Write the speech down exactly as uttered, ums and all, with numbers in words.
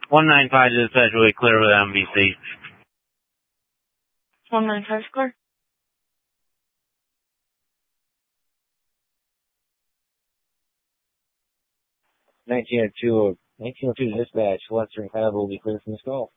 one nine five to dispatch, really clear with M V C. one nine five square. nineteen oh two, nineteen oh two to dispatch, Western Five will be clear from this call.